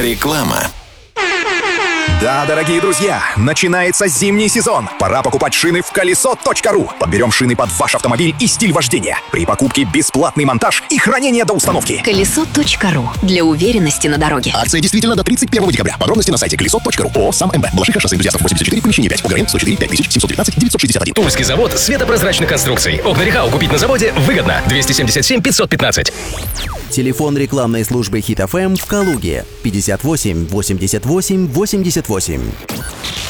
Реклама. Да, дорогие друзья, начинается зимний сезон. Пора покупать шины в колесо.ру. Подберем шины под ваш автомобиль и стиль вождения. При покупке бесплатный монтаж и хранение до установки. Колесо.ру. Для уверенности на дороге. Акция действительно до 31 декабря. Подробности на сайте колесо.ру. ООО «Сам МБ». Балашиха, шоссе Энтузиастов, 84, помещение 5. УГРН 104 5719 961. Тульский завод светопрозрачных конструкций. Окна Рехау купить на заводе выгодно. 277 515. Телефон рекламной службы Хит ФМ в Калуге 58 88 88.